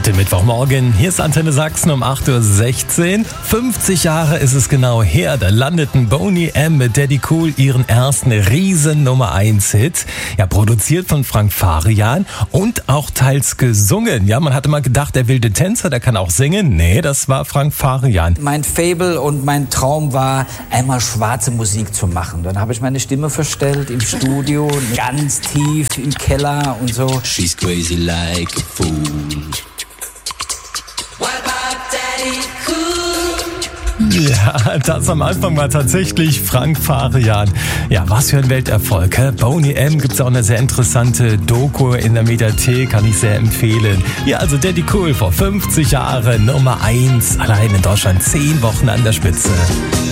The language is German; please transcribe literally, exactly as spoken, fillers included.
Heute Mittwochmorgen, hier ist Antenne Sachsen um acht Uhr sechzehn. fünfzig Jahre ist es genau her, da landeten Boney M. mit Daddy Cool ihren ersten riesen Nummer eins Hit. Ja, produziert von Frank Farian und auch teils gesungen. Ja, man hatte mal gedacht, der wilde Tänzer, der kann auch singen. Nee, das war Frank Farian. Mein Faible und mein Traum war, einmal schwarze Musik zu machen. Dann habe ich meine Stimme verstellt im Studio, ganz tief im Keller und so. She's crazy like a fool. Ja, das am Anfang war tatsächlich Frank Farian. Ja, was für ein Welterfolg. Hä? Boney M. gibt's auch eine sehr interessante Doku in der Mediathek, kann ich sehr empfehlen. Ja, also Daddy Cool vor fünfzig Jahren, Nummer eins, allein in Deutschland zehn Wochen an der Spitze.